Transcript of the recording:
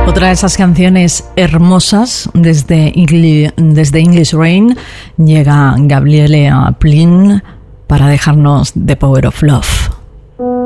Otra de esas canciones hermosas desde English Rain llega Gabriele Aplin para dejarnos The Power of Love.